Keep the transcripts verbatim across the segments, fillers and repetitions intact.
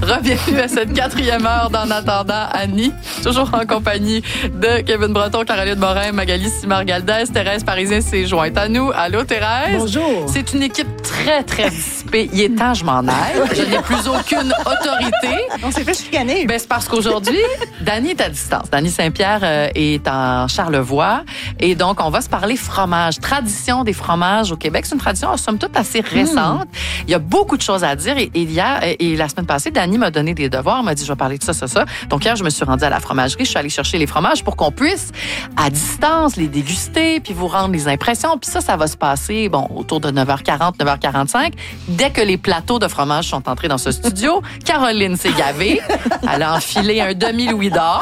Rebienvenue à cette quatrième heure d'En attendant Annie, toujours en compagnie de Kevin Breton, Caroline Morin, Magali Simard-Galdès. Thérèse Parisien s'est jointe à nous. Allô, Thérèse? Bonjour. C'est une équipe très, très dissipée. Il est temps, je m'en aille. Je n'ai plus aucune autorité. On s'est fait chicaner. Ben, c'est parce qu'aujourd'hui, Dany est à distance. Dany Saint-Pierre euh, est en Charlevoix. Et donc, on va se parler fromage. Tradition des fromages au Québec. C'est une tradition, somme toute, assez récente. Mmh. Il y a beaucoup de choses à dire. Et, et, hier, et la semaine passée, Dany m'a donné des devoirs. Elle m'a dit, je vais parler de ça, ça, ça. Donc, hier, je me suis rendue à la fromagerie. Je suis allée chercher les fromages pour qu'on puisse, à distance, les déguster, puis vous rendre les impressions. Puis ça, ça va se passer, bon, autour de neuf heures quarante, neuf heures quarante-cinq. Dès que les plateaux de fromage sont entrés dans ce studio, Caroline s'est gavée. Elle a enfilé un demi-louis d'or.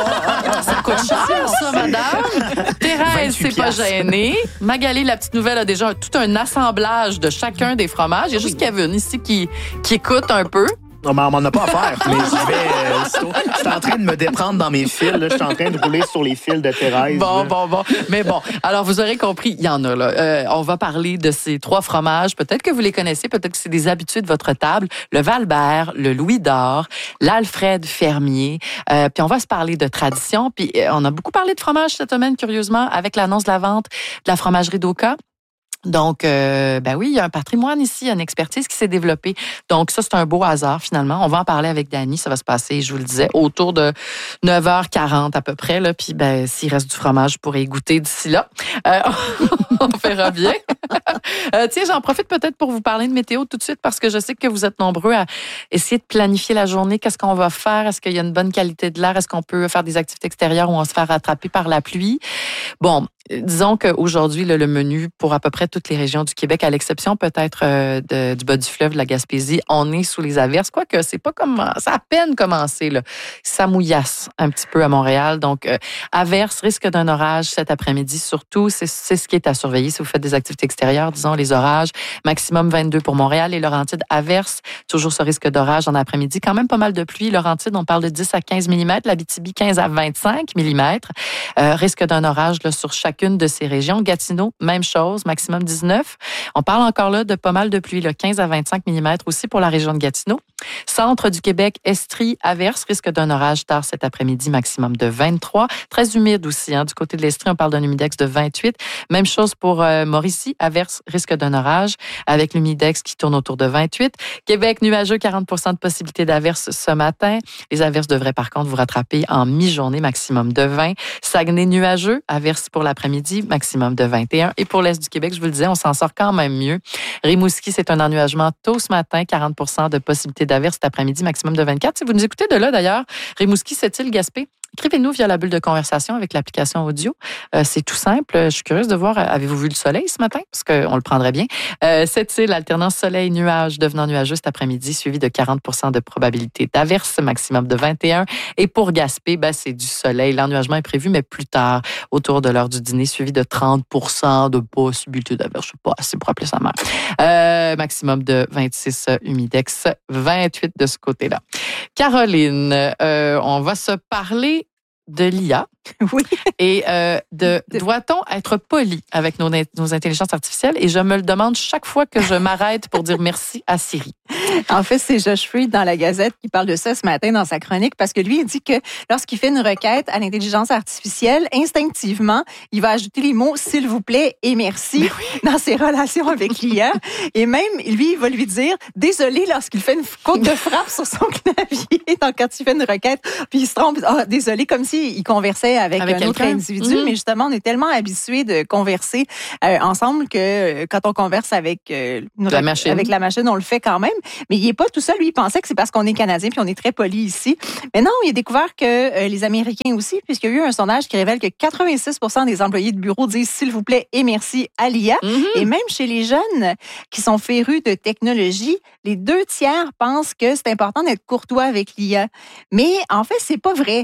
Ça coûte cher, ça, madame. Thérèse s'est pas gênée. Magali, la petite nouvelle, a déjà tout un assemblage de chacun des fromages. Il y a juste Kevin ici qui, qui écoute un peu. Non, mais on m'en a pas à faire. Mais je vais. Euh, je suis en train de me déprendre dans mes fils. Là. Je suis en train de rouler sur les fils de Thérèse. Bon, là. bon, bon. Mais bon, alors vous aurez compris, il y en a là. Euh, on va parler de ces trois fromages. Peut-être que vous les connaissez, peut-être que c'est des habitués de votre table. Le Val-Bert, le Louis d'Or, l'Alfred Fermier. Euh, puis on va se parler de tradition. Puis euh, on a beaucoup parlé de fromage cette semaine, curieusement, avec l'annonce de la vente de la fromagerie d'Oka. Donc, euh, ben oui, il y a un patrimoine ici, il y a une expertise qui s'est développée. Donc, ça, c'est un beau hasard, finalement. On va en parler avec Dany. Ça va se passer, je vous le disais, autour de neuf heures quarante à peu près. Là. Puis, ben, s'il reste du fromage, je pourrais y goûter d'ici là. Euh, on verra bien. euh, tiens, j'en profite peut-être pour vous parler de météo tout de suite parce que je sais que vous êtes nombreux à essayer de planifier la journée. Qu'est-ce qu'on va faire? Est-ce qu'il y a une bonne qualité de l'air? Est-ce qu'on peut faire des activités extérieures où on se fait rattraper par la pluie? Bon, disons qu'aujourd'hui, le, le menu pour à peu près toutes les régions du Québec, à l'exception peut-être euh, de, du bas du fleuve, de la Gaspésie, on est sous les averses. Quoique, c'est pas comme ça a à peine commencé. Là. Ça mouillasse un petit peu à Montréal. Donc, euh, averses, risque d'un orage cet après-midi surtout. C'est, c'est ce qui est à surveiller si vous faites des activités extérieures. Disons, les orages, maximum vingt-deux pour Montréal. Les Laurentides, averses, toujours ce risque d'orage en après-midi. Quand même pas mal de pluie. Laurentides, on parle de dix à quinze millimètres. L'Abitibi, quinze à vingt-cinq millimètres. Euh, risque d'un orage là, sur chacune de ces régions. Gatineau, même chose, maximum dix-neuf. On parle encore là de pas mal de pluie, là, quinze à vingt-cinq millimètres aussi pour la région de Gatineau. Centre du Québec, Estrie, averse, risque d'un orage tard cet après-midi, maximum de vingt-trois. Très humide aussi, hein, du côté de l'Estrie, on parle d'un humidex de vingt-huit. Même chose pour euh, Mauricie, averse, risque d'un orage avec l'humidex qui tourne autour de vingt-huit. Québec, nuageux, quarante pour cent de possibilité d'averse ce matin. Les averses devraient par contre vous rattraper en mi-journée, maximum de vingt. Saguenay, nuageux, averse pour l'après-midi, maximum de vingt et un. Et pour l'Est du Québec, je vous le disais, on s'en sort quand même mieux. Rimouski, c'est un ennuagement tôt ce matin, quarante pour cent de possibilité d'averse cet après-midi, maximum de vingt-quatre. Si vous nous écoutez de là, d'ailleurs, Rimouski, Sept-Îles, Gaspé, écrivez-nous via la bulle de conversation avec l'application audio. Euh, c'est tout simple. Je suis curieuse de voir, avez-vous vu le soleil ce matin? Parce qu'on le prendrait bien. Euh, Sept-Îles, alternance soleil-nuage, devenant nuageux cet après-midi, suivi de quarante pour cent de probabilité d'averse, maximum de vingt et un. Et pour Gaspé, ben, c'est du soleil. L'ennuagement est prévu, mais plus tard, autour de l'heure du dîner, suivi de trente pour cent de possibilité d'averse. Je sais pas, assez pour appeler ça mère. Euh, maximum de vingt-six, humidex, vingt-huit de ce côté-là. Caroline, euh, on va se parler de l'I A. Oui. Et euh, de, doit-on être poli avec nos, nos intelligences artificielles? Et je me le demande chaque fois que je m'arrête pour dire merci à Siri. En fait, c'est Josh Freed dans la Gazette qui parle de ça ce matin dans sa chronique parce que lui, il dit que lorsqu'il fait une requête à l'intelligence artificielle, instinctivement, il va ajouter les mots « s'il vous plaît » et « merci » oui. dans ses relations avec l'I A. Et même, lui, il va lui dire « désolé » lorsqu'il fait une faute de frappe sur son clavier. Donc, quand il fait une requête, puis il se trompe, « ah, désolé » comme s'il conversait avec, avec un autre individu. Mm-hmm. Mais justement, on est tellement habitués de converser euh, ensemble que quand on converse avec, euh, la machine. avec la machine, on le fait quand même. Mais il n'est pas tout seul. Lui, il pensait que c'est parce qu'on est Canadien puis on est très poli ici. Mais non, il a découvert que euh, les Américains aussi, puisqu'il y a eu un sondage qui révèle que quatre-vingt-six pour cent des employés de bureau disent « s'il vous plaît » et « merci » à l'I A. Mm-hmm. Et même chez les jeunes qui sont férus de technologie, les deux tiers pensent que c'est important d'être courtois avec l'I A. Mais en fait, c'est pas vrai.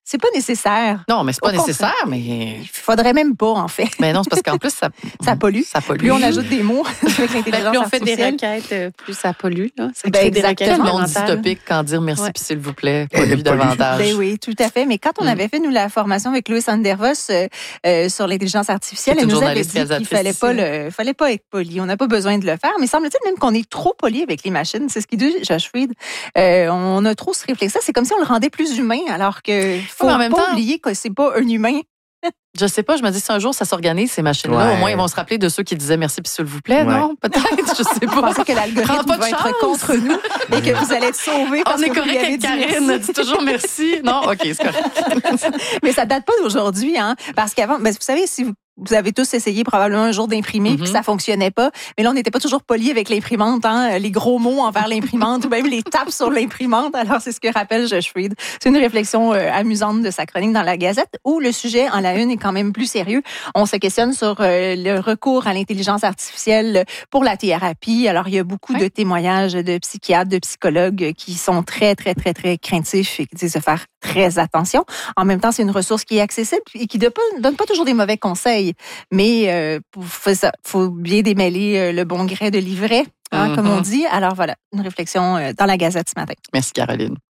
c'est pas nécessaire. Non, mais c'est pas Au nécessaire, contraire. mais... Il faudrait même pas, en fait. Mais non, c'est parce qu'en plus, ça... Ça pollue. Ça pollue. Plus on ajoute des mots avec l'intelligence Ben, plus on fait des artificielle. requêtes, euh, plus ça pollue. Là. Ça Ben, crée des exactement. requêtes Quel monde supplémentaires. dystopique quand dire merci Ouais. puis s'il vous plaît, Elle pollue pollue. davantage. Ben oui, tout à fait. Mais quand on Mm. avait fait, nous, la formation avec Louis Andervos euh, euh, sur l'intelligence artificielle, C'est elle une nous avait journaliste dit qu'il réalisatrice fallait pas, ici. le, fallait pas être poli. On n'a pas besoin de le faire. Mais semble-t-il même qu'on est trop poli avec les machines. C'est ce qu'il dit Josh Fried. Euh, on a trop ce réflexe-là. C'est comme si on le rendait plus humain, alors que faut mais en pas même temps- oublier que c'est pas un humain. Je sais pas, je me dis si un jour ça s'organise, ces machines-là, Ouais. au moins ils vont se rappeler de ceux qui disaient merci puis s'il vous plaît, Ouais. non? Peut-être, je sais Vous pas. pensez que Prends l'algorithme pas de va être chance. contre nous et que vous allez être sauvés parce On est que vous lui correct avez avec dit Karine, merci. dit toujours merci. Non, OK, c'est correct. Mais ça date pas d'aujourd'hui, hein? Parce qu'avant, ben, vous savez, si vous, vous avez tous essayé probablement un jour d'imprimer, Mhm. puis ça fonctionnait pas. Mais là, on n'était pas toujours poli avec l'imprimante, hein? Les gros mots envers l'imprimante ou même les tapes sur l'imprimante. Alors, c'est ce que rappelle Josh Fried. C'est une réflexion euh, amusante de sa chronique dans la Gazette, où le sujet en la une est quand même plus sérieux. On se questionne sur euh, le recours à l'intelligence artificielle pour la thérapie. Alors, il y a beaucoup Ouais. de témoignages de psychiatres, de psychologues qui sont très, très, très, très craintifs et qui disent de faire très attention. En même temps, c'est une ressource qui est accessible et qui ne donne pas toujours des mauvais conseils. Mais euh, faut, ça, faut bien démêler euh, le bon gré de l'ivraie, hein, Mhm. comme on dit. Alors voilà, une réflexion euh, dans la Gazette ce matin. Merci, Caroline.